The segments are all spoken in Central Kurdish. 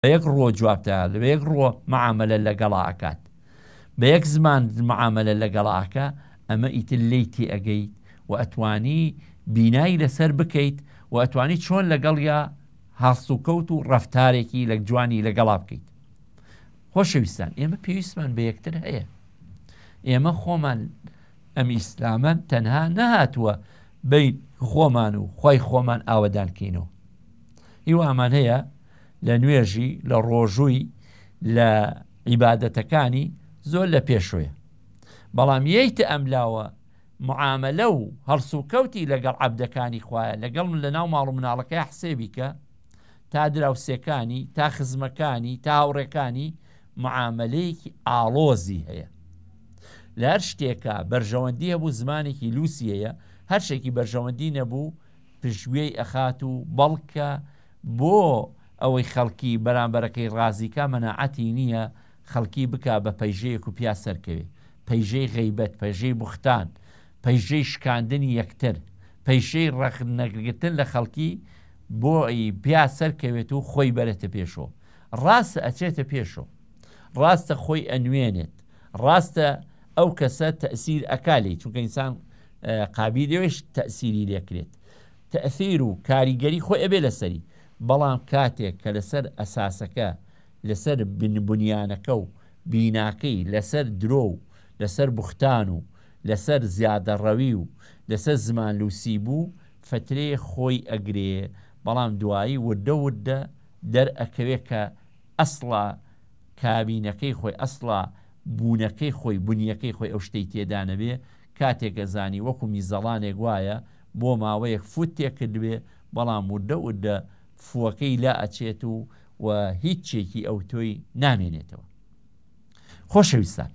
بە یەک ڕۆ جوابتە بە یەک ڕۆ معاملە لەگەڵا ئەکات بە یەک زمان معاملە لەگەڵاکە ئەمە ئیتر لی تێ ئەگەیت و ئەتوانی بینایی لەسەر بکەیت و ئەتوانی چۆن لەگەڵ یا هەڵس و کەوت و ڕەفتارێکی لە جوانی لەگەڵا بکەیت. خۆشەویستان ئێمە پێویستمان بە یەکتر هەیە. ئێمە خۆمان ئەم ئیسلامان تەنها نەهاتووە بین خۆمان و خۆی خۆمان ئاوەدانکەینەوە. هیوامان هەیە لە نوێژی لە ڕۆژووی لە عیبادەتەکانی زۆر لە پێشوەیە، بەڵام یەیتە ئەملاوە معاملە و هەڵس و کەوتی لەگەڵ عەبدەکانی خوایە لەگەڵ من لە ناو ماڵ و مناڵەکەی حسێبیکە تا دراوسێکانی تا خزمەکانی تا هاوڕێکانی معاملەیەکی ئاڵۆزی هەیە. لە هەر شتێکە بەرژەوەندی هەبوو زمانێکی لووسیەیە، هەر شتێکی بەرژەوەندی نەبوو پشتگوێی ئەخات و بەڵکە بۆ ئەوەی خەڵکی بەرامبەرەکەی ڕازیکە مەناعەتی نییە خەڵکی بکا بە پەیژەیەک و پیا سەرکەوێ، پەیژەی غەیبەت، پەیژەی بوختان، پەیژەی شکاندنی یەکتر، پەیژەی ڕەخنەگرتن لە خەڵکی بۆ پیا سەرکەوێت و خۆی بەرێتە پێشەوە. ڕاستە ئەچێتە پێشەوە، ڕاستە خۆی ئەنوێنێت، ڕاستە ئەو کەسە تەئسیر ئەکالی، چونکە ئینسان قابیلەوەش تەئسیری لێکرێت، تەئثیر و کاریگەری خۆی ئەبێ لەسەری، بەڵام کاتێک کە لەسەر ئەساسەکە لەسەر بنیانەکە و بیناکەی لەسەر درۆ و لەسەر بوختان و لەسەر زیادەڕەوی و لەسەر زمان لووسی بوو فترەیە خۆی ئەگرێ، بەڵام دوایی وردە وردە دەرئەکەوێ کە ئەسڵا کابینەکەی خۆی ئەسڵا بوونەکەی خۆی بنیەکەی خۆی ئەو شتەی تێدا نەبێ کاتێکە زانی وەکو میزەڵانێک وایە بۆ ماوەیەک فوت تێکردوێ، بەڵام وردە وردە فووەکەی لا ئەچێت و هیچ چێکی ئەو تۆی نامێنێتەوە. خۆشەویستان،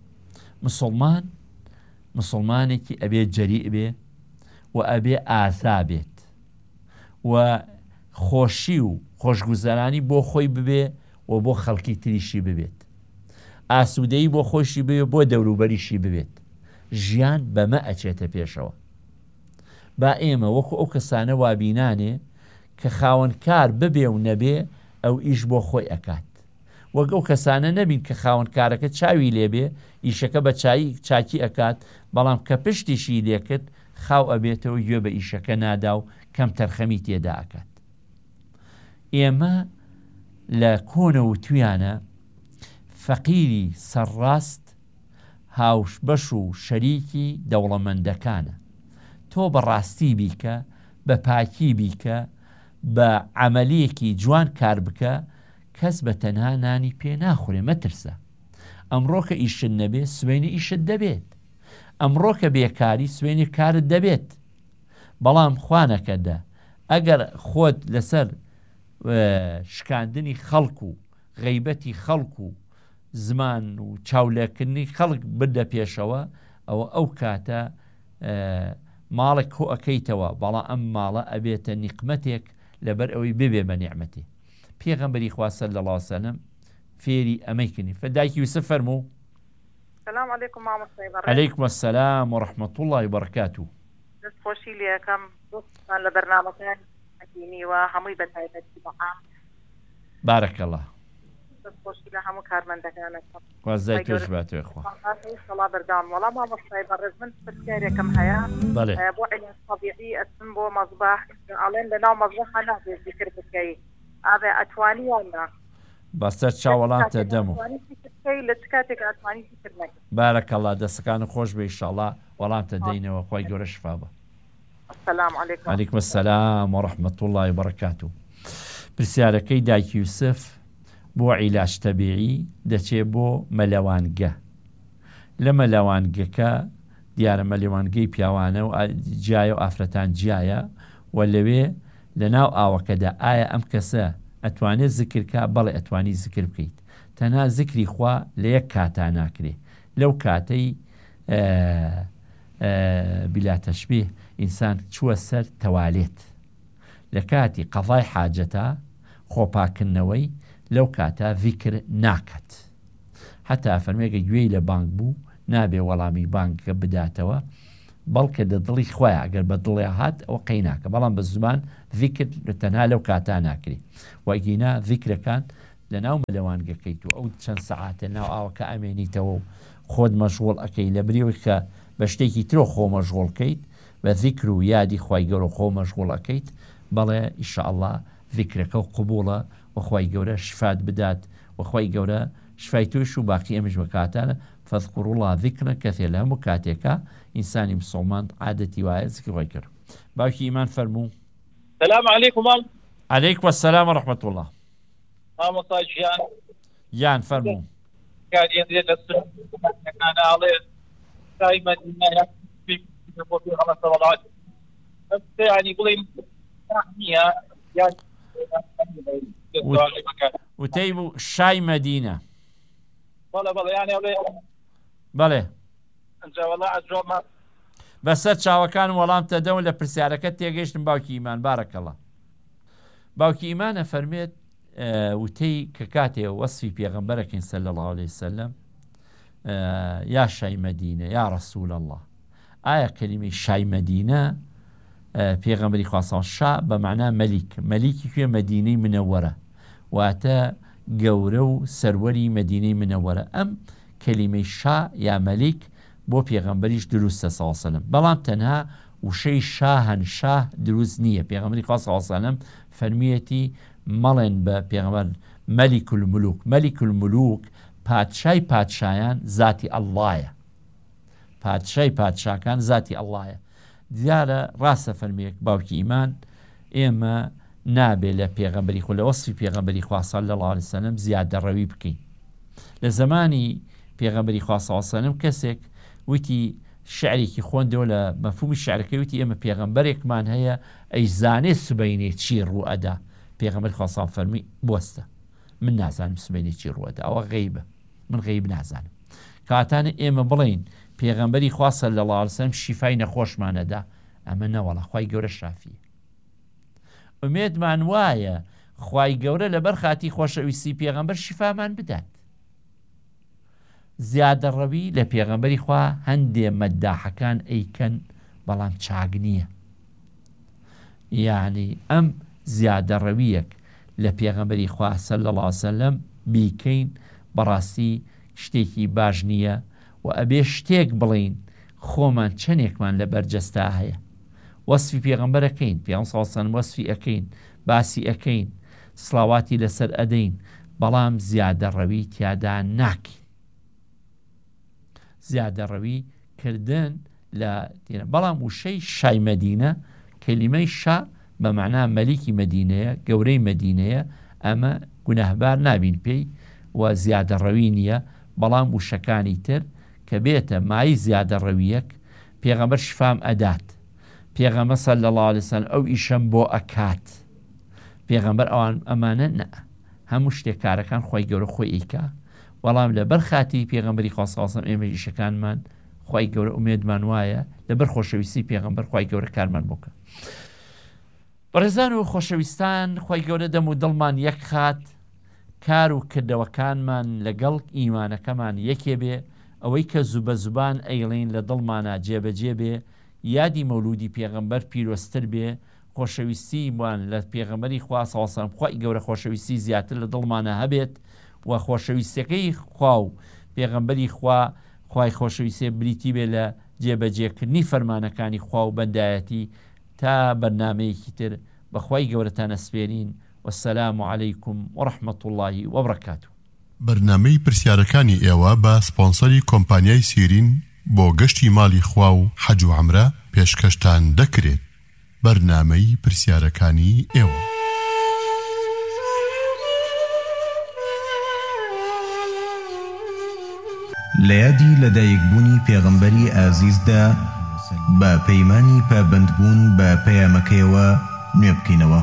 مسلمانێکی ئەبێ جەریء بێ و ئەبێ ئاسا بێت و خۆشی و خۆشگوزەرانی بۆ خۆی ببێ و بۆ خەڵکی تریشی ببێت، ئاسوودەی بۆ خۆشی ببێ بۆ دەوروبەریشی ببێت. ژیان بەمە ئەچێتە پێشەوە. با ئێمە وەکو ئەو کەسانە وابینانێ کە خاوەنکار ببێ و نەبێ ئەو ئیش بۆ خۆی ئەکات، وەک ئەو کەسانە نەبین کە خاوەنکارەکە چاوی لێبێ ئیشەکە بە چاکی ئەکات، بەڵام کە پشتیشی لێکرد خاو ئەبێتەوە گوێ بە ئیشەکە نادا و کەم تەرخەمی تێدا ئەکات. ئێمە لە کۆنە و تویانە فەقیری سەرڕاست هاوش بەش و شەریکی دەوڵەمەندەکانە. تۆ بەڕاستی بیکە، بە پاکی بیکە، بە عەمەلیەکی جوان کار بکە، کەس بە تەنها نانی پێ ناخورێ، مەترسە. ئەمڕۆ کە ئیشت نەبێ سوێنی ئیشت دەبێت، ئەمڕۆ کە بێکاری سوێنی کارت دەبێت، بەڵام خوانەکەدا ئەگەر خۆت لەسەر شکاندنی خەڵک و غەیبەتی خەڵک و زمان و چاولێکردنی خەڵک بردە پێشەوە، ئەو کاتە ماڵێک کۆ ئەەکەیتەوە، بەڵام ئەم ماڵە ئەبێتە نیقمەتێک لەبەر ئەوەی ببێ بە نیعمەتی. پێغەمبەری خوا سەلەڵڵاهو عەلەیهی وسەلەم فێری ئەمەیکردنی. فەدایکی یوسف فەرموو: سلام علیکم مامۆستای بەڕێز. عەلەیکم السەلام وەڕەحمەتوڵڵاهی وبەرەکاتوه. دەستخۆشی لێ یەکەم دۆستان لە بەرنامەکان ئەدینی و هەمووی بەتایبەتی بەعام. بارەکەڵڵاه. دەستخۆشی لە هەموو کارمەندەکانەکەم. وازای تۆش باتوێ خوا. سەڵا بەردام. وەڵام مامۆستای بەڕێز من پرسیارێکم هەیە. بەڵێ. بۆ عیلاج طەبیعی ئەچم بۆ مەزباح، ئەڵێن لەناو مەزباحە نابێت ذیکر بکەی، ئایا ئەتوانی یان نا؟ بەسەر چاوەڵامتە دەم و لە چ کاتێک ئەتوانی ذیکر نەکەی؟ بارەکەڵڵا، دەستەکانت خۆش بێ ئینشەڵڵا، وەڵامتە دەینەوە. خوای گەورە شفا بە. السلام علیکم. عەلەیکم السەلام وەڕەحمەتوڵڵاهی وبەرەکاتوه. پرسیارەکەی دایکی یوسف بۆ عیلاج تەبیعی دەچێت بۆ مەلەوانگە. لە مەلەوانگەکە دیارە مەلەوانگەی پیاوانە و جیایە و ئافرەتان جیایە، و لەوێ لە ناو ئاوەکەدا ئایا ئەم کەسە ئەتوانێت زیکرکە؟ بەڵێ ئەتوانی زیکر بکەیت. تەنها زیکری خوا لە یەک کاتا ناکرێ، لەو کاتەی بلا تەشبیه ئینسان چووە سەر تەوالێت، لە کاتی قەضای حاجەتە خۆپاکردنەوەی لەو کاتە ذیکر ناکات. حتا فەرمێگە گوێی لە بانگ بوو نابێ وەڵامی بانگەکە بداتەوە، بەڵکە دڵی خۆیە، ئەگەر بە دڵێ هات ئەوە قەی ناکە، بەڵام بە زمان ذیکر تەنها لەو کاتا ناکرێت. وەگینا ذیکرەکان لە ناو مەلەوانگەکەیت و ئەو چەند سەعاتە ناو ئاوەکە ئەمێنیتەوە و خۆت مەشغوڵ ئەەکەی لە بریەوەی کە بە شتێکی ترۆ خۆ مەشغوڵکەیت بە ذیکر و یادی خوای گەورە خۆ مەشغوڵ ئەەکەیت بەڵێ ئینشاءالله ذیکرەکە و قبوڵە وخوای گەورە شفات بدات وخوای گەورە شفای توش و باقی ئەمەش بەکاتانە فەذكروا الله ذكرا كثيرا لە هەموو کاتێکە ئینسانی مسلمان عادەتی وایە ذکر خوای کرد. باوکی ئیمان فەرموو. السلام عليكم. عليكم السلام ورحمة الله. مصاجيان يان فرمو كان يدير السنة كان عليه دائما في على صلوات يعني يقول يعني وتيبو شاي مدينة والله يعني بله انت والله اجرب ما بس شاوكان ولام تدون لبرسياركت تيجيش باوكي ايمان بارك الله. باوكي ايمان فرميت وتي ككاتي وصفي بيغمبرك صلى الله عليه وسلم يا شاي مدينة يا رسول الله. آية كلمة شاي مدينة بيغمبري خاصة شاء بمعنى ملك في مدينة منورة واتا قورو سروري مدينة منورة أم كلمة شاء يا ملك بو بيغمبريش دروس صلى الله عليه وسلم بلام تنها وشي شاه دروس نية بيغمبري خاصة صلى الله عليه وسلم فرميتي مەڵێن بە پێغەمبەر مەلیک الملوک پادشای پادشایان زاتی ئەڵڵایە پادشای پادشاکان زاتی ئەڵڵایە. دیارە ڕاستە فەرمیەک باوکی ئیمان ئێمە نابێ لە پێغەمبەری خۆ لە وەسفی پێغەمبەری خوا صلی الله علیه وسلم زیادەڕەوی بکەین. لە زمانی پێغەمبەری خوا صلی الله علیه وسلم کەسێک وتی شعرێکی خوێندەوە لە مەفهومی شعرەکەی وتی ئێمە پێغەمبەرێکمان هەیە ئەیزانێ سبەینێ چی ڕوو ئەدا. پێغەمبەر خوا فەرمی بوەستە من نازانم سبەینێ چی ڕووەدا ئەوە غەیبە من غەیب نازانم. کاتانە ئێمە بڵین پێغەمبەری خوا صلی الله علیه وسلم شیفای نەخۆشمانەدا ئەمە نەوەڵە خوای گەورە شافیە. ئومێدمان وایە خوای گەورە لەبەر خاتی خۆشەویستی پێغەمبەر شیفامان بدات. زیادەڕەوی لە پێغەمبەری خوا هەندێ مەداحەکان ئەیکەن بەڵام چاک نییە. یعنی ئەم زیادەڕەویەک لە پێغەمبەری خوا صلی الله علیه وسلم بیکەین بەڕاستی شتێکی باش نییە و ئەبێ شتێک بڵین خۆمان چەندێکمان لە بەرجەستا هەیە وەسفی پێغەمبەرەکەین پێغەمبەر صلی الله علیه وسلم وەسفی ئەکەین باسی ئەکەین سڵاواتی لەسەر ئەدەین بەڵام زیادەڕەوی تیادا ناکەین. زیادەڕەوی کردن لە بەڵام وشەی شای مەدینە کەلیمەی شا بمعنى ملكي مدينة قوري مدينة أما گونەهبار نابین پێی و زیادە ڕەوینیە بەڵام وشەکانی تر کە بێتە مای زیادە ڕەویەک پێغەمبەر شفام ئەدات پێغەمبەر صلی الله علیه وسلم ئەو ئیشەم بۆ ئەکات پێغەمبەر ئەوان ئەمانە نە هەموو شتێک کارەکان خۆی گەورە خۆی ئیکا وەڵام لەبەر خاتی پێغەمبەری خوا صلی الله علیه وسلم ئێمە ئیشەکانمان خۆی گەورە ئومێدمان وایە لەبەر خۆشەویستی پێغەمبەر خۆی گەورە کارمان بۆکە. بەڕێزان و خۆشەویستان خۆی گەورە دەم و دڵمان یەک خات کار و کردەوەکانمان لەگەڵ ئیمانەکەمان یەکێ بێ ئەوەی کە زوبە زوبان ئەیڵین لە دڵمانە جێبەجێ بێ یادی مەولودی پێغەمبەر پیرۆستر بێ خۆشەویستیمان لە پێغەمبەری خوا صلی الله علیه وسلم خۆی گەورە خۆشەویستی زیاتر لە دڵمانە هەبێت و خۆشەویستەکەی خوا و پێغەمبەری خوا خوای خۆشەویستێ بریتی بێ لە جێبەجێکردنی فەرمانەکانی خوا و بەندایەتی تا بەرنامەیەکی تر بەخوای گەورەتان ئەسپێرین والسلام عليكم ورحمة الله وبركاته. بەرنامەی پرسیارەکانی ئێوە بە سپۆنسەری کۆمپانیای سیرین بۆ گەشتی ماڵی خوا و حەج و عومرە پێشکەشتان دەکرێت. بەرنامەی پرسیارەکانی ئێوە لە یادی لەدایکبوونی پێغەمبەری ئازیزدا بە پەیمانی پابەندبوون بە پەیامەکەیەوە نوێ بکەینەوە.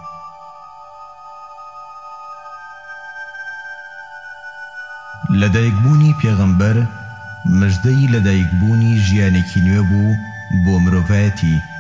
لەدایکبوونی پێغەمبەر مژدەی لەدایکبوونی ژیانێکی نوێ بوو بۆ مرۆڤایەتی